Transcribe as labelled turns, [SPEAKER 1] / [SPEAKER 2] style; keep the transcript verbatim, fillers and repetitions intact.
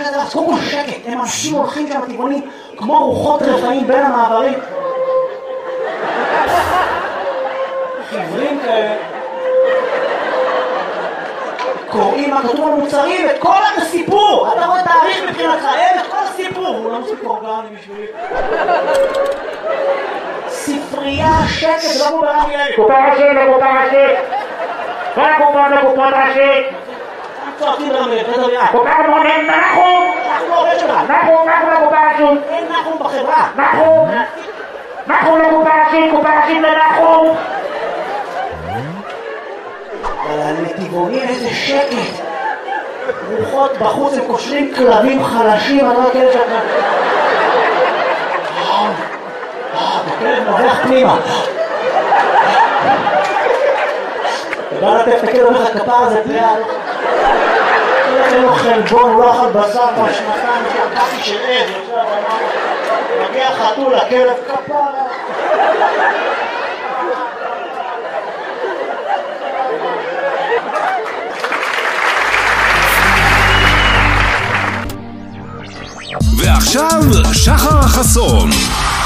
[SPEAKER 1] זה, אז קודם כל שקט, הם אנשים הולכים שם טבעונים כמו רוחות רפאים בין המעברים. חברים כאלה. קוראים מה כתוב על מוצרים, את כל הסיפור. אתה רואה תאריך מבחינתך, אין את כל הסיפור. הוא לא מוסיף אורגני בשבילי. ספרייה, שקט, זה לא כמו ברמי לוי.
[SPEAKER 2] קופה ראשית לקופה ראשית. כל הקופה לקופות ראשית.
[SPEAKER 1] צועקים רמי, תדבר יד.
[SPEAKER 2] קופה מונים, נחום.
[SPEAKER 1] נחום לא עובד שלה.
[SPEAKER 2] נחום, נחום לקופה ראשית.
[SPEAKER 1] אין נחום בחברה.
[SPEAKER 2] נחום. נחום לקופה ראשית, קופה ראשית לנחום.
[SPEAKER 1] אבל הנתיבונים איזה שקט. רוחות בחוץ הם קושרים כלבים חלשים, אני לא הכלב שאתה... הכלב נובח פנימה. אתה בא לתת את הכלב אומר לך כפר הזה פליאל. אין לו חלבון, הוא לא אכל בשר בשנתיים שהקפי של עז. מגיע חתול לכלב כפר.
[SPEAKER 3] ועכשיו שחר חסון.